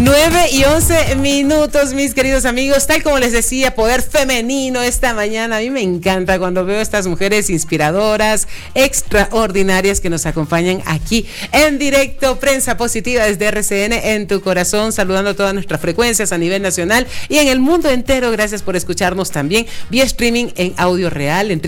9:11, mis queridos amigos. Tal como les decía, poder femenino esta mañana. A mí me encanta cuando veo a estas mujeres inspiradoras, extraordinarias que nos acompañan aquí en directo. Prensa Positiva desde RCN en tu corazón, saludando todas nuestras frecuencias a nivel nacional y en el mundo entero. Gracias por escucharnos también vía streaming en audio real en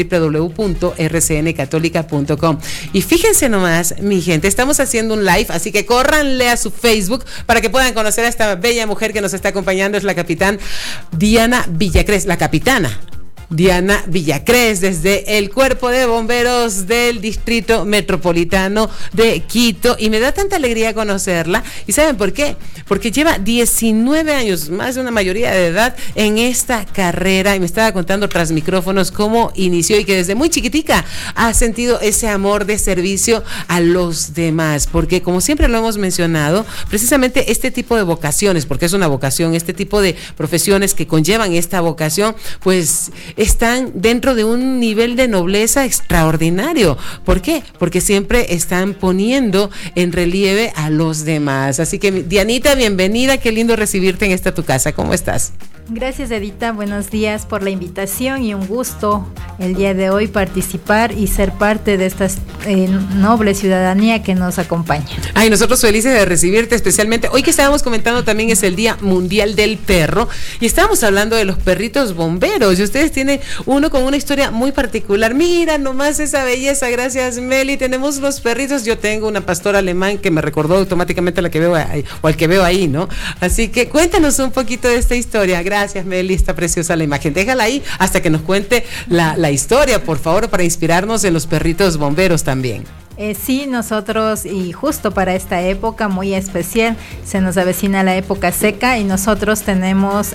www.rcncatólica.com. Y fíjense nomás, mi gente, estamos haciendo un live, así que córranle a su Facebook para que puedan conocer a esta bella mujer que nos está acompañando. Es la capitán Diana Villacrés, la capitana Diana Villacrés, desde el Cuerpo de Bomberos del Distrito Metropolitano de Quito, y me da tanta alegría conocerla. ¿Y saben por qué? Porque lleva 19 años, más de una mayoría de edad, en esta carrera, y me estaba contando tras micrófonos cómo inició y que desde muy chiquitica ha sentido ese amor de servicio a los demás, porque como siempre lo hemos mencionado, precisamente este tipo de vocaciones, porque es una vocación, este tipo de profesiones que conllevan esta vocación, pues están dentro de un nivel de nobleza extraordinario. ¿Por qué? Porque siempre están poniendo en relieve a los demás. Así que, Dianita, bienvenida, qué lindo recibirte en esta tu casa. ¿Cómo estás? Gracias, Edita, buenos días por la invitación y un gusto el día de hoy participar y ser parte de esta noble ciudadanía que nos acompaña. Ay, nosotros felices de recibirte, especialmente hoy que estábamos comentando también es el Día Mundial del Perro, y estábamos hablando de los perritos bomberos, y ustedes tienen uno con una historia muy particular. Mira nomás esa belleza, gracias Meli. Tenemos los perritos, yo tengo una pastora alemán que me recordó automáticamente a la que veo ahí, o al que veo ahí, ¿no? Así que cuéntanos un poquito de esta historia. Gracias, Meli, está preciosa la imagen. Déjala ahí hasta que nos cuente la historia, por favor, para inspirarnos en los perritos bomberos también. Sí, nosotros, y justo para esta época muy especial, se nos avecina la época seca y nosotros tenemos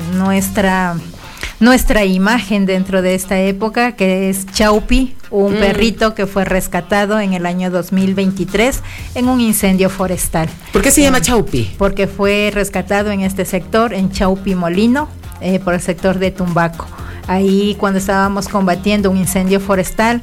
nuestra imagen dentro de esta época, que es Chaupi, un perrito que fue rescatado en el año 2023 en un incendio forestal. ¿Por qué se llama Chaupi? Porque fue rescatado en este sector, en Chaupi Molino, por el sector de Tumbaco. Ahí, cuando estábamos combatiendo un incendio forestal,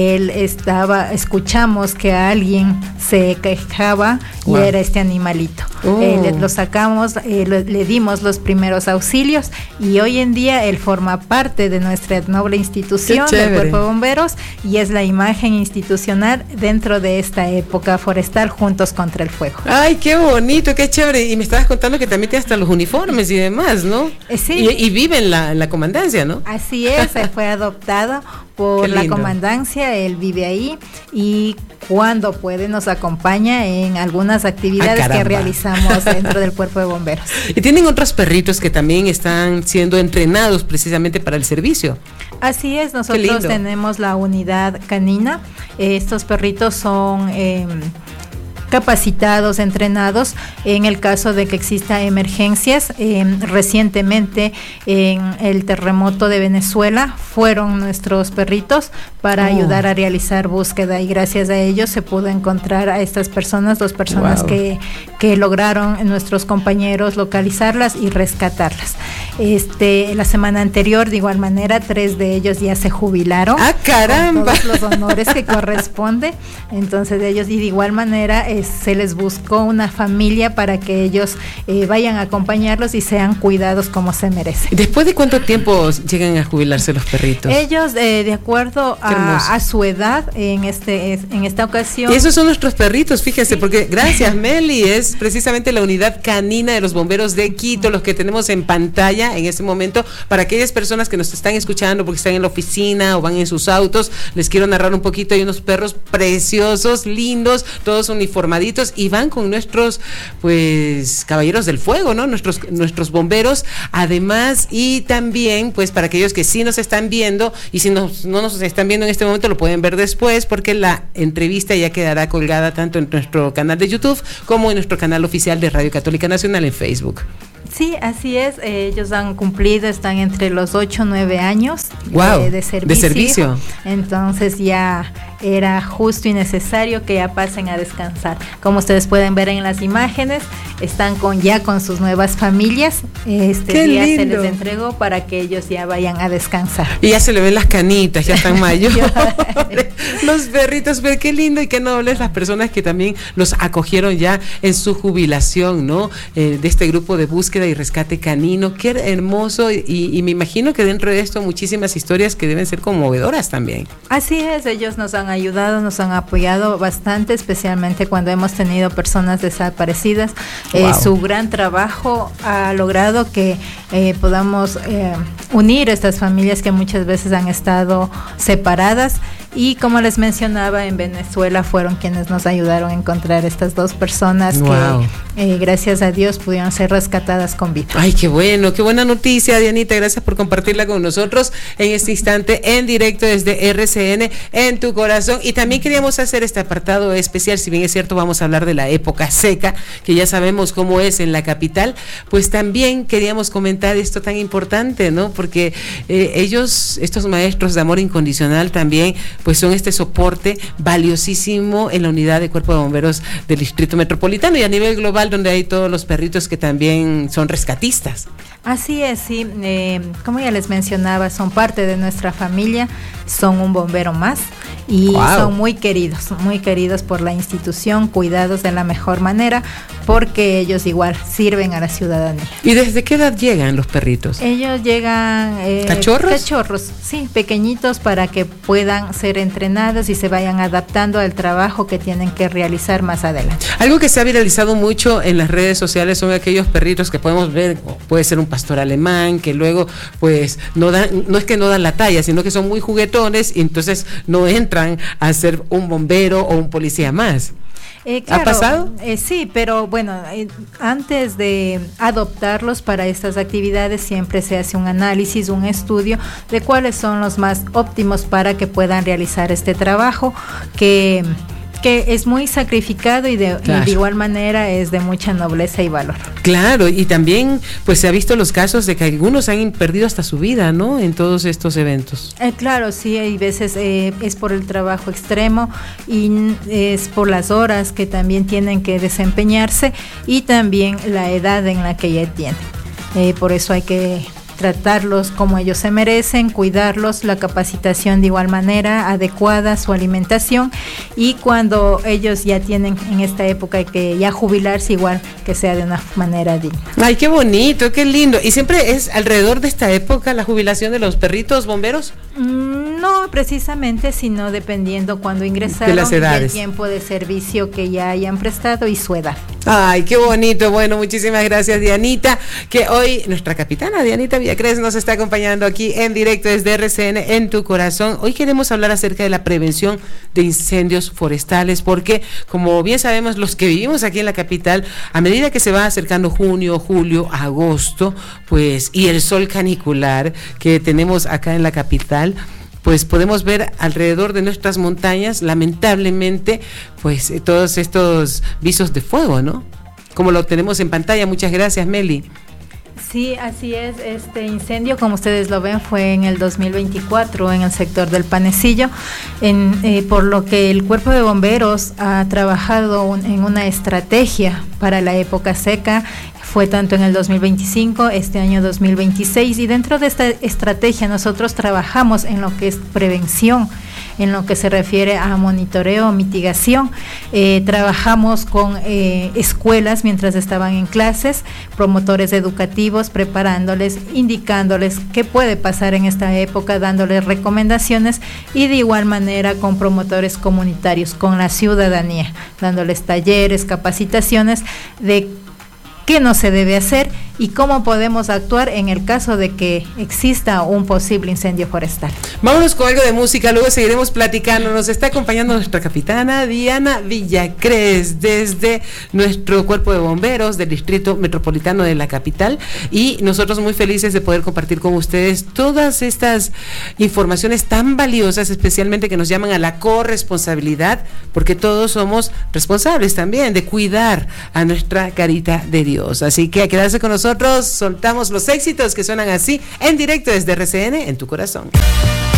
escuchamos que alguien se quejaba. Wow. Y era este animalito. Lo sacamos, le dimos los primeros auxilios, y hoy en día él forma parte de nuestra noble institución del Cuerpo de Bomberos, y es la imagen institucional dentro de esta época forestal, Juntos contra el Fuego. Ay, qué bonito, qué chévere. Y me estabas contando que también tiene hasta los uniformes y demás, ¿no? Sí. Y vive en la comandancia, ¿no? Así es, él fue adoptado por la comandancia, él vive ahí, y cuando puede nos acompaña en algunas actividades que realizamos dentro del Cuerpo de Bomberos. Y tienen otros perritos que también están siendo entrenados precisamente para el servicio. Así es, nosotros tenemos la unidad canina. Estos perritos son capacitados, entrenados en el caso de que exista emergencias. Recientemente, en el terremoto de Venezuela, fueron nuestros perritos para ayudar a realizar búsqueda, y gracias a ellos se pudo encontrar a estas personas, 2 personas que lograron nuestros compañeros localizarlas y rescatarlas. La semana anterior, de igual manera, 3 de ellos ya se jubilaron. ¡Ah, caramba! Con todos los honores que corresponde. Entonces, de ellos, y de igual manera se les buscó una familia para que ellos vayan a acompañarlos y sean cuidados como se merecen. ¿Después de cuánto tiempo llegan a jubilarse los perritos? Ellos, de acuerdo a su edad, en esta ocasión. Y esos son nuestros perritos, fíjese, porque gracias, Meli, es precisamente la unidad canina de los bomberos de Quito, los que tenemos en pantalla en este momento, para aquellas personas que nos están escuchando porque están en la oficina o van en sus autos. Les quiero narrar un poquito. Hay unos perros preciosos, lindos, todos uniformaditos, y van con nuestros, pues, caballeros del fuego, ¿no? Nuestros bomberos, además. Y también, pues, para aquellos que sí nos están viendo, y si no nos están viendo en este momento, lo pueden ver después, porque la entrevista ya quedará colgada tanto en nuestro canal de YouTube como en nuestro canal oficial de Radio Católica Nacional en Facebook. Sí, así es. Ellos han cumplido, están entre los 8 o 9 años de servicio. Entonces ya era justo y necesario que ya pasen a descansar. Como ustedes pueden ver en las imágenes, están ya con sus nuevas familias. Este ¡Qué día lindo! se les entregó para que ellos ya vayan a descansar. Y ya se le ven las canitas, ya están mayores. Los perritos, pero qué lindo y qué nobles las personas que también los acogieron ya en su jubilación, ¿no? De este grupo de búsqueda y rescate canino. Qué hermoso, y me imagino que dentro de esto muchísimas historias que deben ser conmovedoras también. Así es, ellos nos han ayudado, nos han apoyado bastante, especialmente cuando hemos tenido personas desaparecidas. Wow. Su gran trabajo ha logrado que podamos unir estas familias que muchas veces han estado separadas, y como les mencionaba, en Venezuela fueron quienes nos ayudaron a encontrar estas dos personas. Wow. Que gracias a Dios pudieron ser rescatadas con vida. Ay, qué bueno, qué buena noticia, Dianita, gracias por compartirla con nosotros en este instante en directo desde RCN en tu corazón. Y también queríamos hacer este apartado especial, si bien es cierto vamos a hablar de la época seca, que ya sabemos cómo es en la capital, pues también queríamos comentar esto tan importante, ¿no? Porque ellos, estos maestros de amor incondicional también, pues son este soporte valiosísimo en la unidad de Cuerpo de Bomberos del Distrito Metropolitano y a nivel global, donde hay todos los perritos que también son rescatistas. Así es, sí, como ya les mencionaba, son parte de nuestra familia, son un bombero más y wow. Son muy queridos por la institución, cuidados de la mejor manera, porque ellos igual sirven a la ciudadanía. ¿Y desde qué edad llegan los perritos? Ellos llegan... ¿Cachorros? Cachorros, sí, pequeñitos, para que puedan ser entrenados y se vayan adaptando al trabajo que tienen que realizar más adelante. Algo que se ha viralizado mucho en las redes sociales son aquellos perritos que podemos ver, puede ser un pastor alemán, que luego pues no es que no dan la talla, sino que son muy juguetones y entonces no entran a ser un bombero o un policía más. Claro, ¿ha pasado? Sí, pero bueno, antes de adoptarlos para estas actividades siempre se hace un análisis, un estudio de cuáles son los más óptimos para que puedan realizar este trabajo que es muy sacrificado y de igual manera es de mucha nobleza y valor. Claro, y también pues se ha visto los casos de que algunos han perdido hasta su vida, ¿no? En todos estos eventos. Claro, sí, hay veces es por el trabajo extremo y es por las horas que también tienen que desempeñarse y también la edad en la que ya tienen. Por eso hay que tratarlos como ellos se merecen, cuidarlos, la capacitación de igual manera adecuada, su alimentación, y cuando ellos ya tienen en esta época que ya jubilarse, igual que sea de una manera digna. Ay, qué bonito, qué lindo. ¿Y siempre es alrededor de esta época la jubilación de los perritos bomberos? No precisamente, sino dependiendo cuando ingresaron, de las edades, el tiempo de servicio que ya hayan prestado y su edad. Ay, qué bonito. Bueno, muchísimas gracias, Dianita, que hoy nuestra capitana Dianita Villacrés nos está acompañando aquí en directo desde RCN en tu corazón. Hoy queremos hablar acerca de la prevención de incendios forestales, porque como bien sabemos los que vivimos aquí en la capital, a medida que se va acercando junio, julio, agosto, pues, y el sol canicular que tenemos acá en la capital, pues podemos ver alrededor de nuestras montañas, lamentablemente, pues todos estos visos de fuego, ¿no? Como lo tenemos en pantalla. Muchas gracias, Meli. Sí, así es. Este incendio, como ustedes lo ven, fue en el 2024 en el sector del Panecillo, por lo que el Cuerpo de Bomberos ha trabajado en una estrategia para la época seca. Fue tanto en el 2025, este año 2026, y dentro de esta estrategia nosotros trabajamos en lo que es prevención, en lo que se refiere a monitoreo, mitigación. Trabajamos con escuelas mientras estaban en clases, promotores educativos, preparándoles, indicándoles qué puede pasar en esta época, dándoles recomendaciones, y de igual manera con promotores comunitarios, con la ciudadanía, dándoles talleres, capacitaciones de qué no se debe hacer y cómo podemos actuar en el caso de que exista un posible incendio forestal. Vámonos con algo de música, luego seguiremos platicando. Nos está acompañando nuestra capitana Diana Villacrés desde nuestro Cuerpo de Bomberos del Distrito Metropolitano de la capital, y nosotros muy felices de poder compartir con ustedes todas estas informaciones tan valiosas, especialmente que nos llaman a la corresponsabilidad, porque todos somos responsables también de cuidar a nuestra carita de Dios. Así que a quedarse con nosotros, soltamos los éxitos que suenan así en directo desde RCN en tu corazón.